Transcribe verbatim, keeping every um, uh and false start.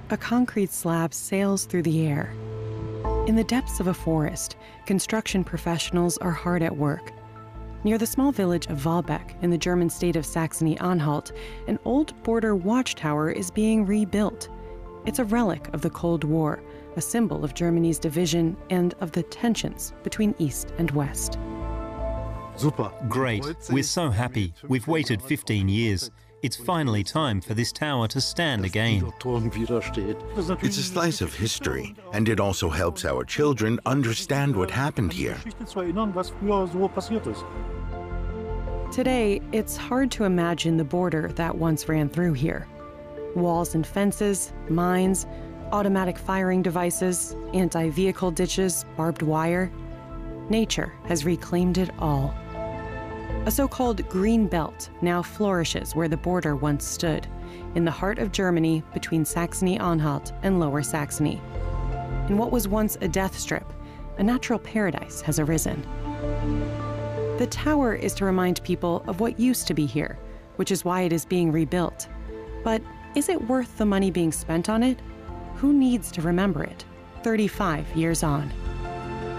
A concrete slab sails through the air. In the depths of a forest, construction professionals are hard at work. Near the small village of Walbeck in the German state of Saxony-Anhalt, an old border watchtower is being rebuilt. It's a relic of the Cold War, a symbol of Germany's division and of the tensions between East and West. Super. Great. We're so happy. We've waited fifteen years. It's finally time for this tower to stand again. It's a slice of history, and it also helps our children understand what happened here. Today, it's hard to imagine the border that once ran through here. Walls and fences, mines, automatic firing devices, anti-vehicle ditches, barbed wire. Nature has reclaimed it all. A so-called green belt now flourishes where the border once stood, in the heart of Germany between Saxony-Anhalt and Lower Saxony. In what was once a death strip, a natural paradise has arisen. The tower is to remind people of what used to be here, which is why it is being rebuilt. But is it worth the money being spent on it? Who needs to remember it thirty-five years on?